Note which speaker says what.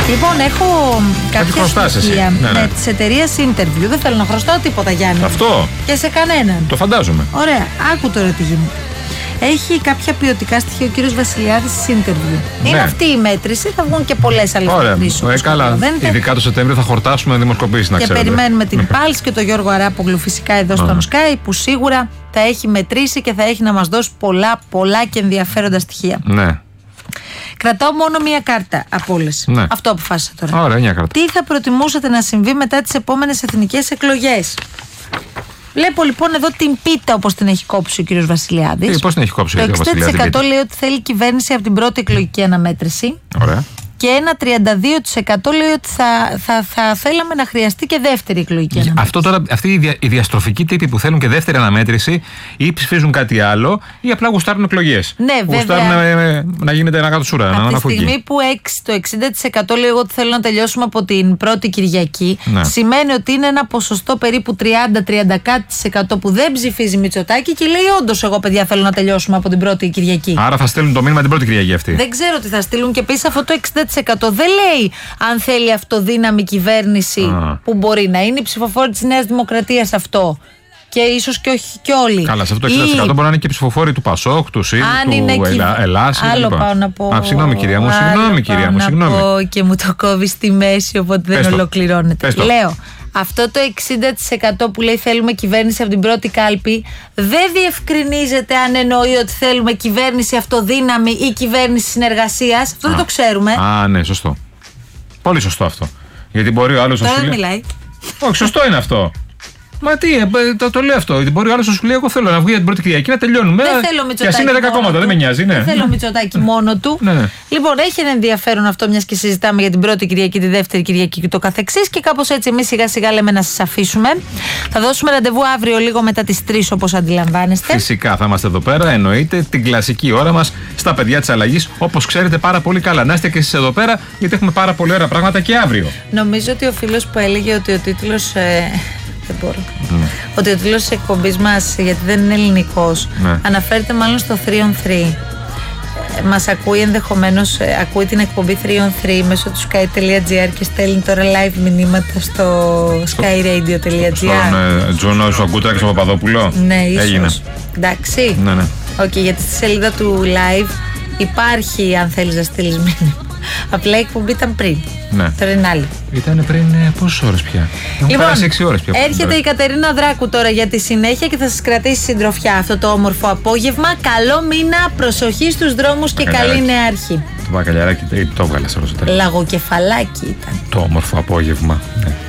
Speaker 1: Λοιπόν, έχω κάποια στοιχεία
Speaker 2: ναι.
Speaker 1: Της εταιρείας Interview. Δεν θέλω να χρωστάω τίποτα, Γιάννη.
Speaker 2: Αυτό.
Speaker 1: Και σε κανέναν.
Speaker 2: Το φαντάζομαι.
Speaker 1: Ωραία, άκου τώρα τι γίνεται. Έχει κάποια ποιοτικά στοιχεία ο κύριος Βασιλιάδης της Interview. Ναι. Είναι αυτή η μέτρηση, θα βγουν και πολλές άλλες μετρήσεις.
Speaker 2: Καλά. Ειδικά το Σεπτέμβριο θα χορτάσουμε δημοσκοπήσεις, να ξέρετε.
Speaker 1: Και περιμένουμε την Πάλς και τον Γιώργο Αράπογλου φυσικά εδώ στον Sky, που σίγουρα θα έχει μετρήσει και θα έχει να μας δώσει πολλά και ενδιαφέροντα στοιχεία.
Speaker 2: Ναι.
Speaker 1: Κρατάω μόνο μία κάρτα από όλες.
Speaker 2: Ναι.
Speaker 1: Αυτό αποφάσισα τώρα.
Speaker 2: Ωραία, μια κάρτα.
Speaker 1: Τι θα προτιμούσατε να συμβεί μετά τις επόμενες εθνικές εκλογές? Βλέπω λοιπόν εδώ την πίτα όπως την έχει κόψει ο κύριος Βασιλιάδης.
Speaker 2: Πώς την έχει κόψει ο κύριος
Speaker 1: Βασιλιάδης? Το 60%
Speaker 2: Βασιλιάδης
Speaker 1: λέει ότι θέλει κυβέρνηση από την πρώτη εκλογική αναμέτρηση.
Speaker 2: Ωραία.
Speaker 1: Και ένα 32% λέει ότι θα θέλαμε να χρειαστεί και δεύτερη εκλογική αναμέτρηση.
Speaker 2: Αυτό τώρα, αυτοί οι διαστροφικοί τύποι που θέλουν και δεύτερη αναμέτρηση ή ψηφίζουν κάτι άλλο ή απλά γουστάρουν εκλογές.
Speaker 1: Ναι, βέβαια.
Speaker 2: Γουστάρουν να γίνεται ένα κάτω σούρα.
Speaker 1: Από τη στιγμή που το 60% λέει εγώ ότι θέλω να τελειώσουμε από την πρώτη Κυριακή,
Speaker 2: ναι.
Speaker 1: Σημαίνει ότι είναι ένα ποσοστό περίπου 30% που δεν ψηφίζει Μητσοτάκη και λέει όντως εγώ παιδιά θέλω να τελειώσουμε από την πρώτη Κυριακή.
Speaker 2: Άρα θα στέλνουν το μήνυμα την πρώτη Κυριακή αυτή.
Speaker 1: Δεν ξέρω τι θα στείλουν και επίσης αυτό το 60% δεν λέει αν θέλει αυτοδύναμη κυβέρνηση που μπορεί να είναι η ψηφοφόρη της Νέας Δημοκρατίας αυτό. Και ίσως και όχι και όλοι.
Speaker 2: Καλά, σε αυτό το 60% μπορεί να είναι και ψηφοφόροι του Πασόκ, του ΣΥΡΙΖΑ, του Ελλάς.
Speaker 1: Άλλο πάω να πω.
Speaker 2: Συγγνώμη κυρία μου, συγγνώμη.
Speaker 1: Και μου το κόβει στη μέση, οπότε δεν ολοκληρώνεται. Λέω, αυτό το 60% που λέει θέλουμε κυβέρνηση από την πρώτη κάλπη δεν διευκρινίζεται αν εννοεί ότι θέλουμε κυβέρνηση αυτοδύναμη ή κυβέρνηση συνεργασίας. Αυτό δεν το ξέρουμε.
Speaker 2: Ναι, σωστό. Πολύ σωστό αυτό. Γιατί μπορεί ο άλλος να σου λέει.
Speaker 1: Δεν μιλάει.
Speaker 2: Όχι, σωστό είναι αυτό. Μα τι, το λέω αυτό. Γιατί μπορεί ο άλλος να σου λέει: εγώ θέλω να βγει την πρώτη Κυριακή να τελειώνουμε.
Speaker 1: Δεν θέλω Μητσοτάκη.
Speaker 2: Και ας είναι 10 κόμματα, δεν με νοιάζει, ναι.
Speaker 1: Δεν θέλω Μητσοτάκη μόνο του.
Speaker 2: Ναι.
Speaker 1: Λοιπόν, έχει ένα ενδιαφέρον αυτό, μιας και συζητάμε για την πρώτη Κυριακή, τη δεύτερη Κυριακή και το καθεξής. Και κάπως έτσι εμείς σιγά σιγά λέμε να σας αφήσουμε. Θα δώσουμε ραντεβού αύριο λίγο μετά τις 3 όπως αντιλαμβάνεστε.
Speaker 2: Φυσικά θα είμαστε εδώ πέρα, εννοείται, την κλασική ώρα μας στα παιδιά της αλλαγής. Όπως ξέρετε πάρα πολύ καλά. Να είστε και εσείς εδώ πέρα, γιατί έχουμε πάρα πολύ ωραία πράγματα και αύριο.
Speaker 1: Νομίζω ότι ο φίλος που έλεγε ότι ο τίτλος. Δεν μπορώ. Ότι ο τίτλος της εκπομπής μας, γιατί δεν είναι ελληνικός, αναφέρεται μάλλον στο 3on3. Μας ακούει ενδεχομένως, ακούει την εκπομπή 3on3 μέσω του sky.gr και στέλνει τώρα live μηνύματα στο skyradio.gr.
Speaker 2: Στον Τζούνο, στον Κούτρα και στον Παπαδόπουλο.
Speaker 1: Ναι, ίσως.
Speaker 2: Έγινε.
Speaker 1: Εντάξει.
Speaker 2: Ναι.
Speaker 1: Okay, γιατί στη σελίδα του live υπάρχει αν θέλεις να στείλεις μήνυμα. Απλά η εκπομπή ήταν πριν.
Speaker 2: Ναι.
Speaker 1: Τώρα είναι άλλη.
Speaker 2: Ήταν πριν πόσες ώρες πια?
Speaker 1: Λοιπόν,
Speaker 2: πέρασε 6 ώρες πια.
Speaker 1: Έρχεται η Κατερίνα Δράκου τώρα για τη συνέχεια και θα σας κρατήσει συντροφιά αυτό το όμορφο απόγευμα. Καλό μήνα, προσοχή στους δρόμους και καλή νέα αρχή.
Speaker 2: Το μπακαλιαράκι το έβγαλε σε ροζοτέλη.
Speaker 1: Λαγοκεφαλάκι ήταν.
Speaker 2: Το όμορφο απόγευμα. Ναι.